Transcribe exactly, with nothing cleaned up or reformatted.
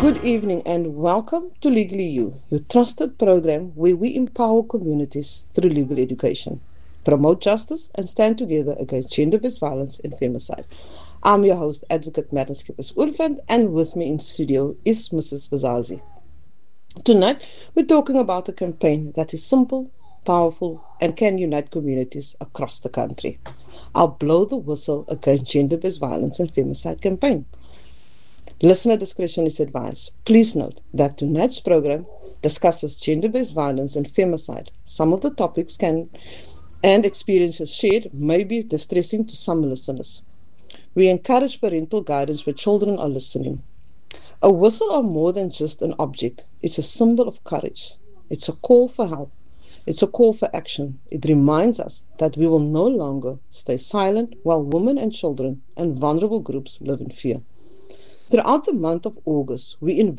Good evening and welcome to Legally You, your trusted program where we empower communities through legal education, promote justice, and stand together against gender-based violence and femicide. I'm your host, Advocate Madam Skippers Ulfand, and with me in studio is Missus Vazazi. Tonight, we're talking about a campaign that is simple, powerful, and can unite communities across the country. I'll blow the whistle against gender-based violence and femicide campaign. Listener discretion is advised. Please note that tonight's program discusses gender-based violence and femicide. Some of the topics can and experiences shared may be distressing to some listeners. We encourage parental guidance when children are listening. A whistle are more than just an object. It's a symbol of courage. It's a call for help. It's a call for action. It reminds us that we will no longer stay silent while women and children and vulnerable groups live in fear. Throughout the month of August, we invite